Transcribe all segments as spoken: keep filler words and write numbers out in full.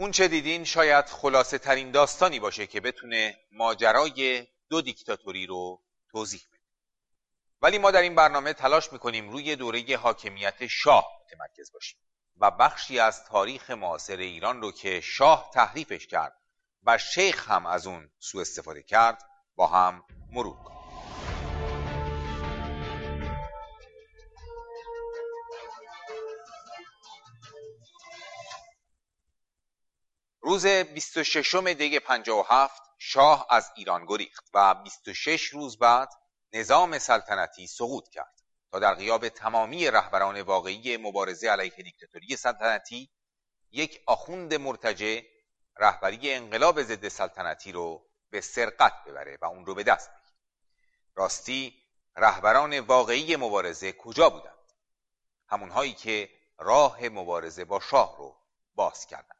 اون چه دیدین شاید خلاصه ترین داستانی باشه که بتونه ماجرای دو دیکتاتوری رو توضیح بده. ولی ما در این برنامه تلاش میکنیم روی دوره حاکمیت شاه متمرکز باشیم و بخشی از تاریخ معاصر ایران رو که شاه تحریفش کرد و شیخ هم از اون سوء استفاده کرد با هم مرور کنیم. روز بیست و ششم دی پنجاه و هفت شاه از ایران گریخت و بیست و شش روز بعد نظام سلطنتی سقوط کرد تا در غیاب تمامی رهبران واقعی مبارزه علیه دیکتاتوری سلطنتی یک آخوند مرتجع رهبری انقلاب ضد سلطنتی رو به سرقت ببره و اون رو به دست بگیره. راستی رهبران واقعی مبارزه کجا بودند؟ همونهایی که راه مبارزه با شاه رو باز کردند.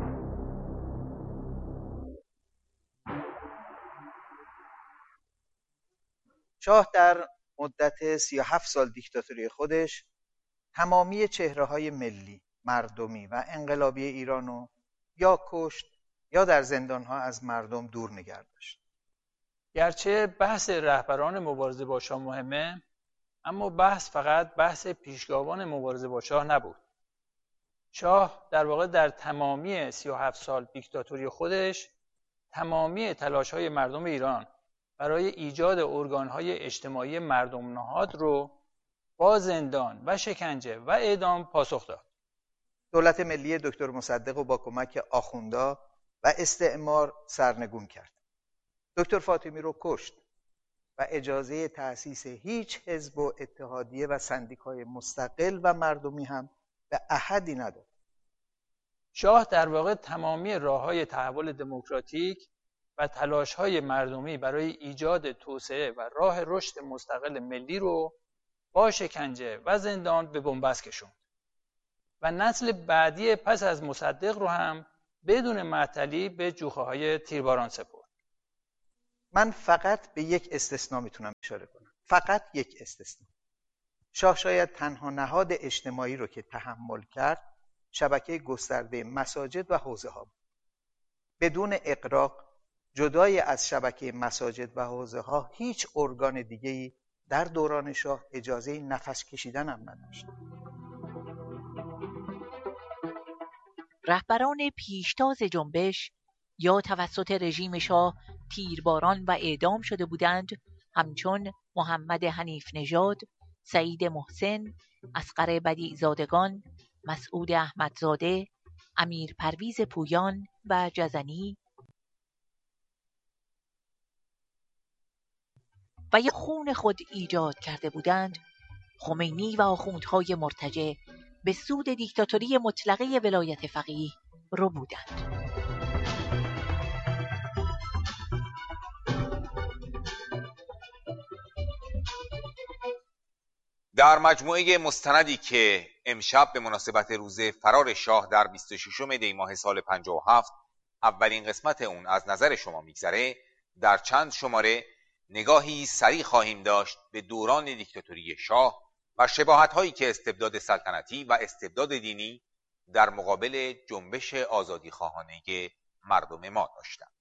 شاه در مدت سی و هفت سال دیکتاتوری خودش تمامی چهره‌های ملی، مردمی و انقلابی ایرانو یا کشت یا در زندان‌ها از مردم دور نگه داشت. گرچه بحث رهبران مبارزه با شاه مهمه، اما بحث فقط بحث پیشگاوان مبارزه با شاه نبود. شاه در واقع در تمامی سی و هفت سال دیکتاتوری خودش تمامی تلاش‌های مردم ایران برای ایجاد ارگان‌های اجتماعی مردم نهاد رو با زندان و شکنجه و اعدام پاسخ داد. دولت ملی دکتر مصدق رو با کمک آخوندا و استعمار سرنگون کرد. دکتر فاطمی رو کشت و اجازه تأسیس هیچ حزب و اتحادیه و سندیکای مستقل و مردمی هم به احدی نداد. شاه در واقع تمامی راه‌های تحول دموکراتیک و تلاش‌های مردمی برای ایجاد توسعه و راه رشد مستقل ملی رو با شکنجه و زندان به بنبست کشوند و نسل بعدی پس از مصدق رو هم بدون معطلی به جوخه‌های تیرباران سپرد. من فقط به یک استثنا میتونم اشاره کنم. فقط یک استثنا. شاه شاید تنها نهاد اجتماعی رو که تحمل کرد شبکه گسترده مساجد و حوزه ها بود. بدون اغراق جدای از شبکه مساجد و حوزه ها هیچ ارگان دیگه‌ای در دوران شاه اجازه نفس کشیدن هم نداشت. رهبران پیشتاز جنبش یا توسط رژیم شاه تیرباران و اعدام شده بودند، همچون محمد حنیف نژاد، سعید محسن، اصغر بدیعزادگان، مسعود احمدزاده، امیر پرویز پویان و جزنی و یا خون خود ایجاد کرده بودند. خمینی و آخوندهای مرتجع به سود دیکتاتوری مطلقه ولایت فقیه رو بودند. در مجموعه مستندی که امشب به مناسبت روز فرار شاه در بیست و ششم دی ماه سال پنجاه و هفت اولین قسمت اون از نظر شما میگذره، در چند شماره نگاهی سریع خواهیم داشت به دوران دیکتاتوری شاه و شباهت‌هایی که استبداد سلطنتی و استبداد دینی در مقابل جنبش آزادیخواهانه مردم ما داشتند.